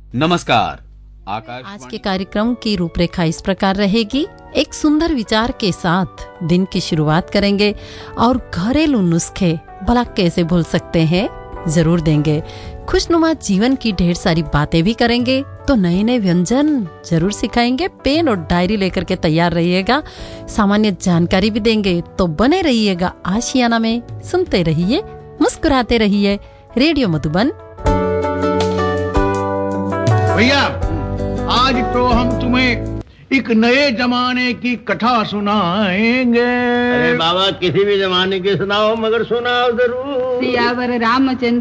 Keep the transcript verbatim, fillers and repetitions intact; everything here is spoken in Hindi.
नमस्कार। आज के कार्यक्रम की रूपरेखा इस प्रकार रहेगी। एक सुंदर विचार के साथ दिन की शुरुआत करेंगे और घरेलू नुस्खे भला कैसे भूल सकते हैं जरूर देंगे। खुशनुमा जीवन की ढेर सारी बातें भी करेंगे, तो नए नए व्यंजन जरूर सिखाएंगे। पेन और डायरी लेकर के तैयार रहिएगा। सामान्य जानकारी भी देंगे, तो बने रहिएगा आशियाना में। सुनते रहिए, मुस्कुराते रहिए। रेडियो मधुबन। भैया, आज तो हम तुम्हें एक नए जमाने की कथा सुनाएंगे। अरे बाबा, किसी भी जमाने की सुनाओ, मगर सुनाओ जरूर। सियावर रामचंद्र